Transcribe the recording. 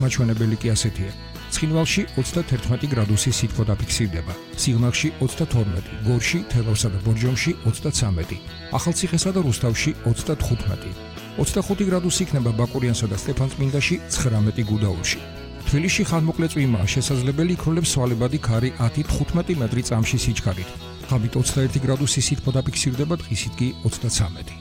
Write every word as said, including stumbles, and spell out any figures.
მაჩვენებელი კი ასეთია. ცხინვალში ოცდაათერთმეტი გრადუსი სითბო დაფიქსირდება, სიღნაღში ოცდათორმეტი, გორში, თელავსა და ბორჯომში ოცდაცამეტი, ახალციხესა და რუსთავში ოცდათხუთმეტი. ოცდახუთი გრადუსი იქნება ბაკურიანსა და სტეფანწმინდაში, ცხრამეტი გუდაურში. თბილისში ხანმოკლე წვიმაა, შესაძლებელი იქროლებს სვალებადი ქარი ათი თხუთმეტი მეტრი წამში სიჩქარით. ღამით ოცდაერთი გრადუსი სითბო დაფიქსირდება, დღისით კი ოცდაცამეტი.